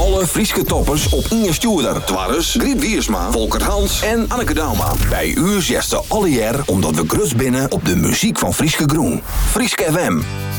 Alle Frieske toppers op Inge Stuurder. Twarres, Griet Wiersma, Volker Hans en Anneke Dauma. Bij u zegt ze alle jaar omdat we grut binnen op de muziek van Frieske Groen. Frieske FM.